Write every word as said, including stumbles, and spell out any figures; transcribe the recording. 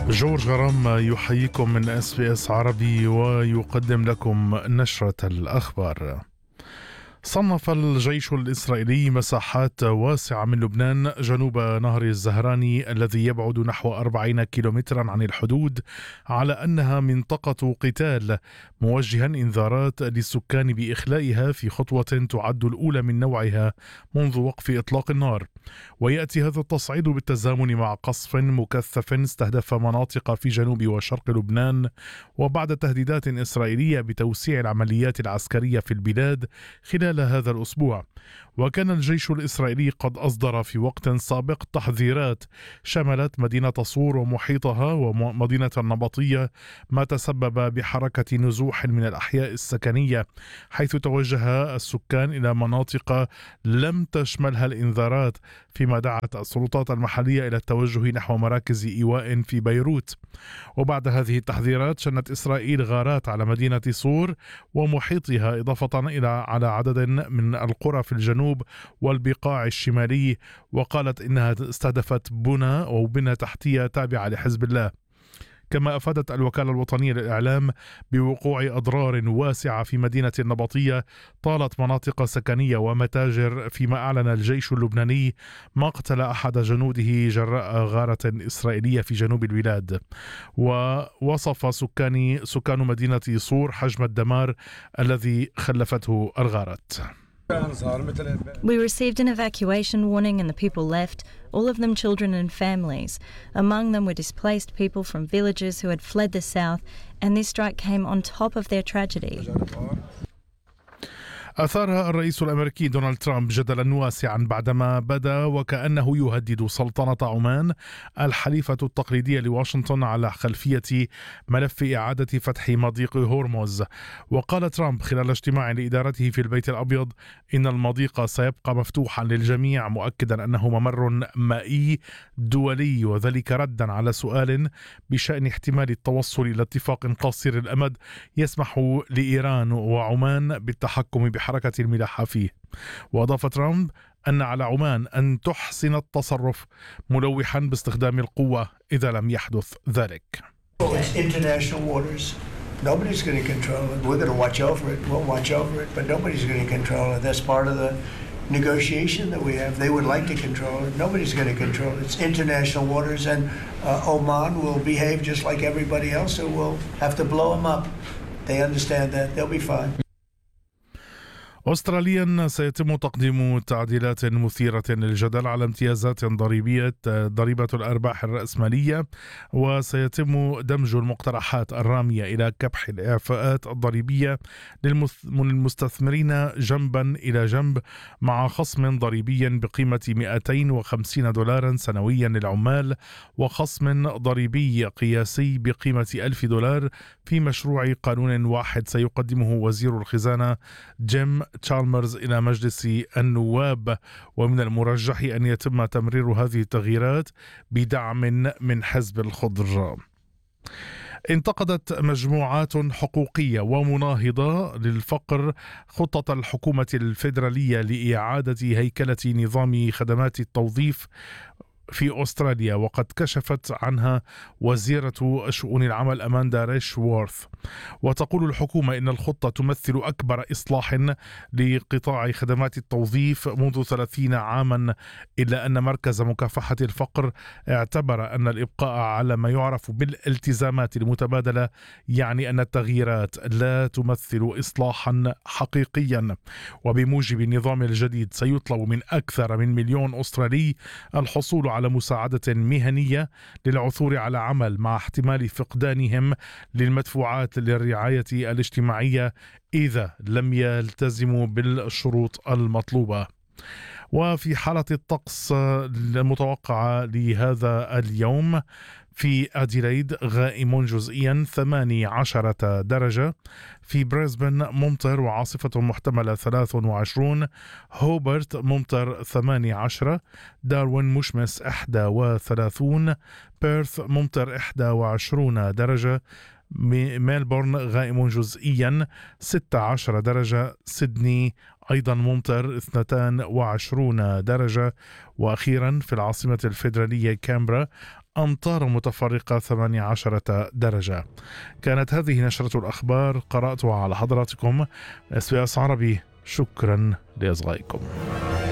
جورج غرام يحييكم من اس بي اس عربي ويقدم لكم نشرة الأخبار. صنف الجيش الإسرائيلي مساحات واسعة من لبنان جنوب نهر الزهراني الذي يبعد نحو أربعين كيلومترا عن الحدود على أنها منطقة قتال، موجها إنذارات للسكان بإخلائها في خطوة تعد الأولى من نوعها منذ وقف إطلاق النار. ويأتي هذا التصعيد بالتزامن مع قصف مكثف استهدف مناطق في جنوب وشرق لبنان، وبعد تهديدات إسرائيلية بتوسيع العمليات العسكرية في البلاد خلال هذا الأسبوع. وكان الجيش الإسرائيلي قد أصدر في وقت سابق تحذيرات شملت مدينة صور ومحيطها ومدينة النبطية، ما تسبب بحركة نزوح من الأحياء السكنية، حيث توجه السكان إلى مناطق لم تشملها الإنذارات، فيما دعت السلطات المحلية إلى التوجه نحو مراكز إيواء في بيروت. وبعد هذه التحذيرات شنت إسرائيل غارات على مدينة صور ومحيطها، إضافة إلى على عدد من القرى في الجنوب والبقاع الشمالي، وقالت إنها استهدفت بنى أو بنى تحتية تابعة لحزب الله. كما أفادت الوكالة الوطنية للإعلام بوقوع أضرار واسعة في مدينة النبطية طالت مناطق سكنية ومتاجر، فيما أعلن الجيش اللبناني مقتل أحد جنوده جراء غارة إسرائيلية في جنوب البلاد. ووصف سكان سكان مدينة صور حجم الدمار الذي خلفته الغارات. We received an evacuation warning and the people left, all of them children and families. Among them were displaced people from villages who had fled the south, and this strike came on top of their tragedy. أثار الرئيس الأمريكي دونالد ترامب جدلا واسعا بعدما بدا وكأنه يهدد سلطنة عمان الحليفة التقليدية لواشنطن على خلفية ملف إعادة فتح مضيق هرمز. وقال ترامب خلال اجتماع لإدارته في البيت الأبيض إن المضيق سيبقى مفتوحا للجميع، مؤكدا أنه ممر مائي دولي، وذلك ردا على سؤال بشأن احتمال التوصل إلى اتفاق قصير الأمد يسمح لإيران وعمان بالتحكم بحركة الملاحة فيه. وأضاف ترامب أن على عمان أن تحسن التصرف، ملوحا باستخدام القوة إذا لم يحدث ذلك. It's international waters. Nobody's going to control it. We're going to watch over it. We'll watch over it, but nobody's going to control it. That's part of the negotiation that we have. They would like to control it. Nobody's going to control it. It's international waters, and uh, Oman will behave just like everybody else, so we'll have to blow them up. They understand that. They'll be fine. أستراليا سيتم تقديم تعديلات مثيرة للجدل على امتيازات ضريبية ضريبة الأرباح الرأسمالية، وسيتم دمج المقترحات الرامية إلى كبح الإعفاءات الضريبية للمستثمرين جنبا إلى جنب، مع خصم ضريبي بقيمة مئتين وخمسين دولارا سنويا للعمال، وخصم ضريبي قياسي بقيمة ألف دولار في مشروع قانون واحد سيقدمه وزير الخزانة جيم تشالمرز إلى مجلس النواب. ومن المرجح أن يتم تمرير هذه التغييرات بدعم من حزب الخضر. انتقدت مجموعات حقوقية ومناهضة للفقر خطة الحكومة الفيدرالية لإعادة هيكلة نظام خدمات التوظيف في أستراليا، وقد كشفت عنها وزيرة شؤون العمل أماندا ريشوورث. وتقول الحكومة إن الخطة تمثل أكبر إصلاح لقطاع خدمات التوظيف منذ ثلاثين عاما، إلا أن مركز مكافحة الفقر اعتبر أن الإبقاء على ما يعرف بالالتزامات المتبادلة يعني أن التغييرات لا تمثل إصلاحا حقيقيا. وبموجب النظام الجديد سيطلب من أكثر من مليون أسترالي الحصول على مساعدة مهنية للعثور على عمل، مع احتمال فقدانهم للمدفوعات للرعاية الاجتماعية إذا لم يلتزموا بالشروط المطلوبة. وفي حالة الطقس المتوقعة لهذا اليوم: في أديلايد غائم جزئيا ثمانية عشر درجة، في بريسبن ممطر وعاصفة محتملة ثلاثة وعشرين، هوبرت ممطر ثمانية عشر، داروين مشمس إحدى وثلاثين، بيرث ممطر إحدى وعشرين درجة، ميلبورن غائم جزئيا ستة عشر درجة، سيدني أيضا ممطر اثنتين وعشرين درجة، وأخيرا في العاصمة الفيدرالية كامبرا أمطار متفرقة ثمانية عشرة درجة. كانت هذه نشرة الأخبار قرأتها على حضراتكم اس بي اس عربي. شكرا لإصغائكم.